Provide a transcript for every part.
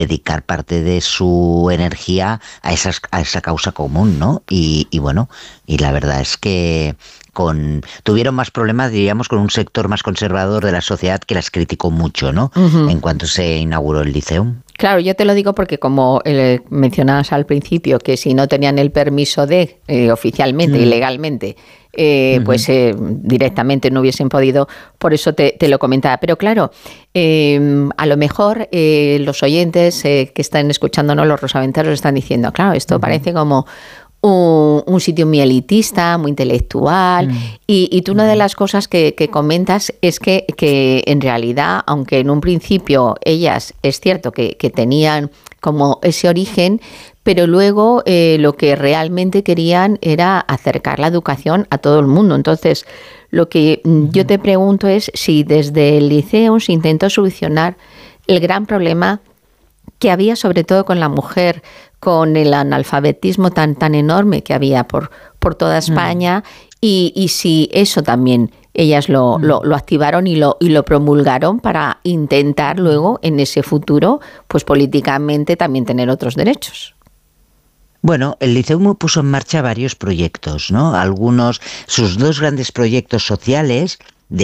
dedicar parte de su energía a esa causa común, ¿no? Y bueno, y la verdad es que tuvieron más problemas, diríamos, con un sector más conservador de la sociedad que las criticó mucho, ¿no? Ujú. En cuanto se inauguró el Liceum. Claro, yo te lo digo porque como mencionabas al principio que si no tenían el permiso de oficialmente y legalmente, Ujú. directamente no hubiesen podido, por eso te lo comentaba. Pero claro, a lo mejor los oyentes que están escuchándonos, los rosaventeros, están diciendo, claro, esto parece como un sitio muy elitista, muy intelectual, y tú una de las cosas que comentas es que en realidad, aunque en un principio ellas es cierto que tenían como ese origen, pero luego lo que realmente querían era acercar la educación a todo el mundo. Entonces, lo que yo te pregunto es si desde el liceo se intentó solucionar el gran problema que había sobre todo con la mujer, con el analfabetismo tan enorme que había por toda España, y si eso también ellas lo activaron y lo promulgaron para intentar luego en ese futuro, pues políticamente también tener otros derechos. Bueno, el Liceum puso en marcha varios proyectos, ¿no? Sus dos grandes proyectos sociales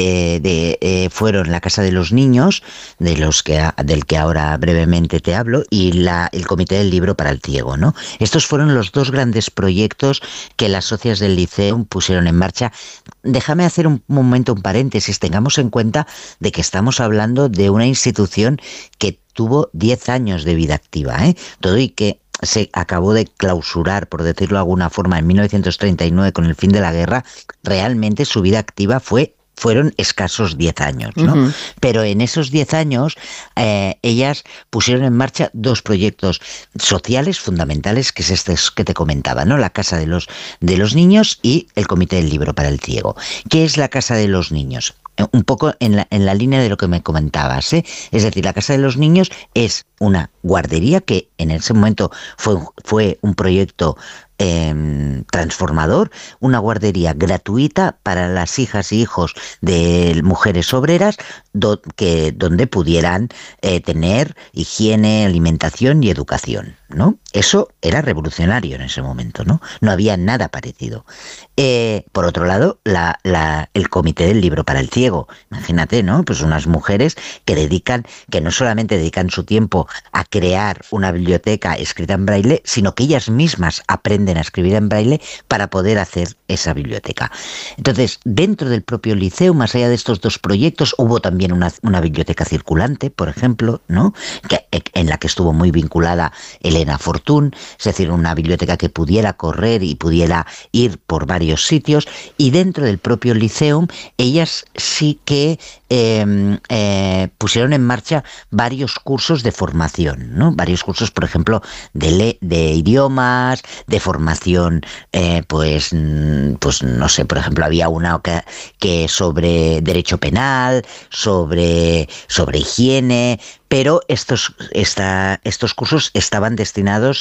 fueron la Casa de los Niños, del que ahora brevemente te hablo, y el Comité del Libro para el Ciego, ¿no? Estos fueron los dos grandes proyectos que las socias del Liceum pusieron en marcha. Déjame hacer un momento un paréntesis. Tengamos en cuenta de que estamos hablando de una institución que tuvo 10 años de vida activa, ¿eh? Todo y que se acabó de clausurar, por decirlo de alguna forma, en 1939 con el fin de la guerra. Realmente su vida activa fueron escasos 10 años, ¿no? Uh-huh. Pero en esos 10 años ellas pusieron en marcha dos proyectos sociales fundamentales, que es este que te comentaba, ¿no? La Casa de los Niños y el Comité del Libro para el Ciego. ¿Qué es la Casa de los Niños? Un poco en la línea de lo que me comentabas, ¿eh? Es decir, la Casa de los Niños es una guardería que en ese momento fue un proyecto transformador, una guardería gratuita para las hijas y hijos de mujeres obreras, donde pudieran tener higiene, alimentación y educación, ¿no? Eso era revolucionario en ese momento, ¿no? No había nada parecido. Por otro lado, el Comité del Libro para el Ciego. Imagínate, ¿no? Pues unas mujeres que no solamente dedican su tiempo a crear una biblioteca escrita en braille, sino que ellas mismas aprenden a escribir en braille para poder hacer esa biblioteca. Entonces, dentro del propio liceo, más allá de estos dos proyectos, hubo también una biblioteca circulante, por ejemplo, ¿no? En la que estuvo muy vinculada Elena Fortún, es decir, una biblioteca que pudiera correr y pudiera ir por varios sitios, y dentro del propio Liceum ellas sí que pusieron en marcha varios cursos de formación, ¿no? Varios cursos, por ejemplo, de idiomas, de formación, pues no sé, por ejemplo, había una que sobre derecho penal, sobre higiene, pero estos cursos estaban destinados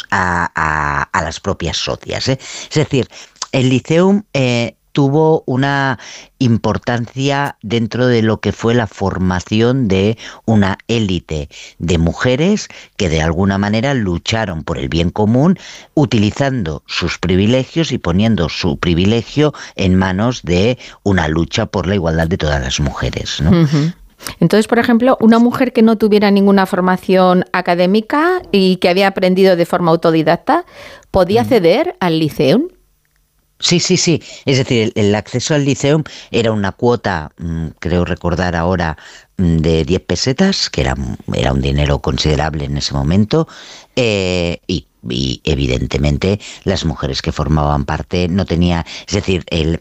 a las propias socias, ¿eh? Es decir, el Liceum tuvo una importancia dentro de lo que fue la formación de una élite de mujeres que de alguna manera lucharon por el bien común, utilizando sus privilegios y poniendo su privilegio en manos de una lucha por la igualdad de todas las mujeres, ¿no? Uh-huh. Entonces, por ejemplo, una mujer que no tuviera ninguna formación académica y que había aprendido de forma autodidacta, ¿podía acceder al Liceum? Sí. Es decir, el acceso al Liceum era una cuota, creo recordar ahora, de 10 pesetas, que era un dinero considerable en ese momento, y evidentemente las mujeres que formaban parte no tenía, es decir, el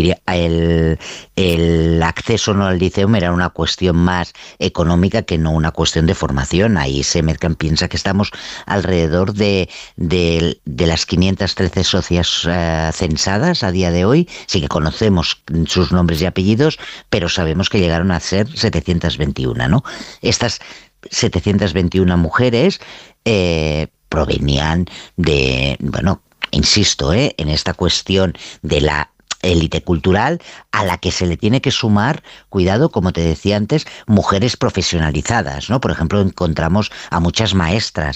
acceso no al Liceum era una cuestión más económica que no una cuestión de formación. Ahí se piensa que estamos alrededor de las 513 socias censadas a día de hoy. Sí que conocemos sus nombres y apellidos, pero sabemos que llegaron a ser 721, ¿no? Estas 721 mujeres provenían de, bueno, insisto, en esta cuestión de élite cultural a la que se le tiene que sumar, cuidado, como te decía antes, mujeres profesionalizadas, ¿no? Por ejemplo, encontramos a muchas maestras